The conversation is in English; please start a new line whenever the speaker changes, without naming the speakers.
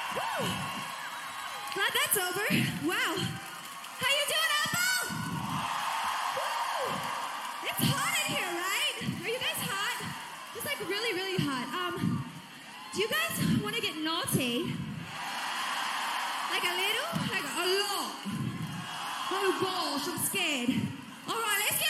Woo. Glad that's over. Wow. How you doing, Apple? Woo. It's hot in here, right? Are you guys hot? It's like really, really hot. Do you guys want to get naughty? Like a little? Like a lot? Oh gosh, I'm scared. All right, let's get